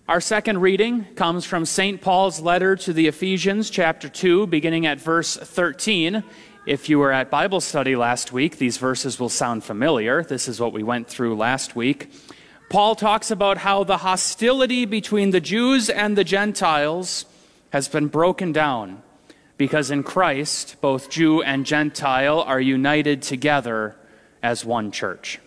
Our second reading comes from St. Paul's letter to the Ephesians, chapter 2, beginning at verse 13. If you were at Bible study last week, these verses will sound familiar. This is what we went through last week. Paul talks about how the hostility between the Jews and the Gentiles has been broken down, because in Christ, both Jew and Gentile are united together as one church.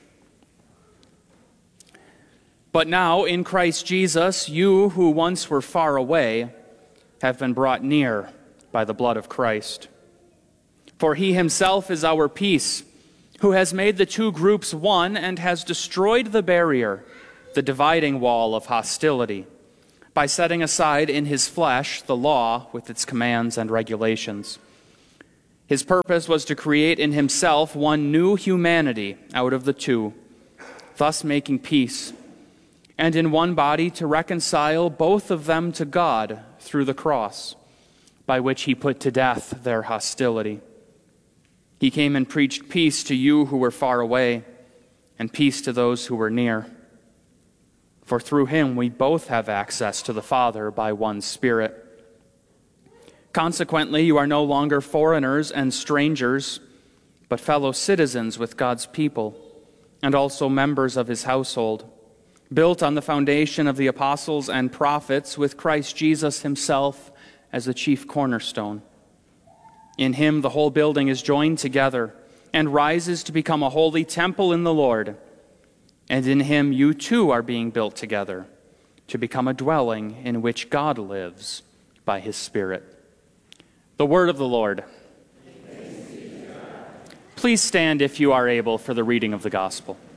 But now, in Christ Jesus, you who once were far away have been brought near by the blood of Christ. For he himself is our peace, who has made the two groups one and has destroyed the barrier, the dividing wall of hostility, by setting aside in his flesh the law with its commands and regulations. His purpose was to create in himself one new humanity out of the two, thus making peace, and in one body to reconcile both of them to God through the cross, by which he put to death their hostility. He came and preached peace to you who were far away, and peace to those who were near. For through him we both have access to the Father by one Spirit. Consequently, you are no longer foreigners and strangers, but fellow citizens with God's people, and also members of his household, built on the foundation of the apostles and prophets, with Christ Jesus himself as the chief cornerstone. In him the whole building is joined together and rises to become a holy temple in the Lord. And in him you too are being built together to become a dwelling in which God lives by his Spirit. The word of the Lord. Please stand if you are able for the reading of the gospel.